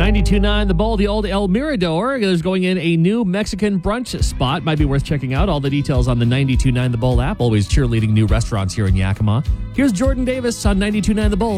92.9 The Bull, the old El Mirador. There's going in a new Mexican brunch spot. Might be worth checking out. All the details on the 92.9 The Bull app. Always cheerleading new restaurants here in Yakima. Here's Jordan Davis on 92.9 The Bull.